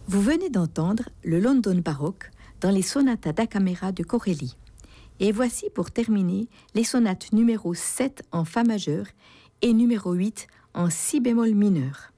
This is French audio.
Vous venez d'entendre le London baroque dans les sonatas da camera de Corelli. Et voici pour terminer les sonates numéro 7 en fa majeur et numéro 8 en si bémol mineur.